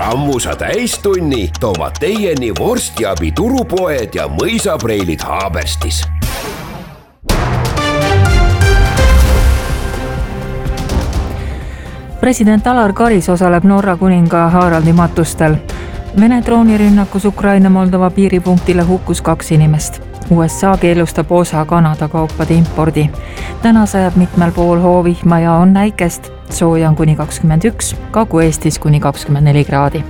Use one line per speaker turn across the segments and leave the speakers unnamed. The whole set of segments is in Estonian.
Rammusa täistunni toovad teieni vorstiabi turupoed ja mõisapreilid Haaberstis.
President Alar Karis osaleb Norra kuninga Haraldi matustel. Vene droonirünnakus Ukraina-Moldova piiripunktile hukkus 2 inimest. USA keelustab osa Kanada kaupade impordi. Täna sajab mitmel pool hoovihma ja on näikest. Sooja on kuni 21, Kagu-Eestis kuni 24 kraadi.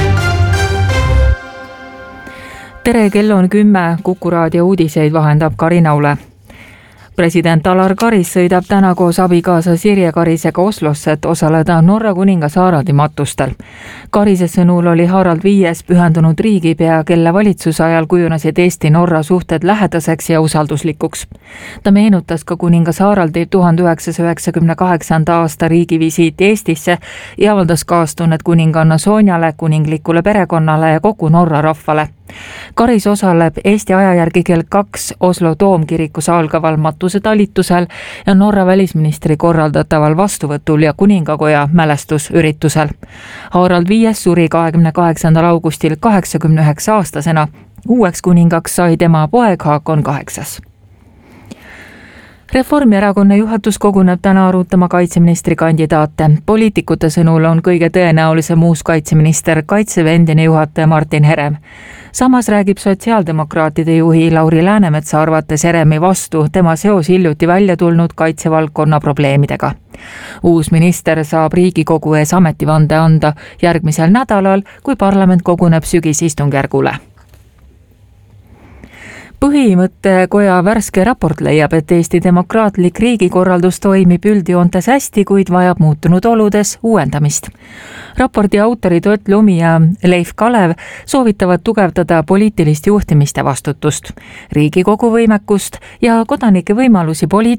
Tere, kell on 10, Kuku raadio uudiseid vahendab Karina Ule. President Alar Karis sõidab täna koos abikaasa Sirje Karisega Oslosse, et osaleda Norra kuningas Haraldi matustel. Karise sõnul oli Harald V pühendunud riigipea, kelle valitsuse ajal kujunesid Eesti-Norra suhted lähedaseks ja usalduslikuks. Ta meenutas ka kuningas Haraldi 1998. aasta riigivisiiti Eestisse ja avaldas kaastunnet kuninganna Sonjale, kuninglikule perekonnale ja kogu Norra rahvale. Karis osaleb Eesti aja järgi kell 2 Oslo Toomkirikus algaval matusetalitusel ja Norra välisministri korraldataval vastuvõtul ja kuningakoja mälestusüritusel. Harald V suri 28. augustil 89-aastasena. Uueks kuningaks sai tema poeg Haakon 8. Reformierakonna juhatus koguneb täna arutama kaitseministri kandidaate. Poliitikute sõnul on kõige tõenäolisem uus kaitseminister Kaitseväe endine juhataja Martin Herem. Samas räägib sotsiaaldemokraatide juhi Lauri Läänemetsa arvates Heremi vastu tema seos hiljuti välja tulnud kaitsevaldkonna probleemidega. Uus minister saab Riigikogu ees ametivande anda järgmisel nädalal, kui parlament koguneb sügisistungjärgule. Põhimõttekoja värske raport leiab, et Eesti demokraatlik riigikorraldus toimib üldjoontes hästi, kuid vajab muutunud oludes uuendamist. Raporti autorid Ott Lumi ja Leif Kalev soovitavad tugevdada poliitilist juhtimist ja vastutust, Riigikogu võimekust ja kodanike võimalusi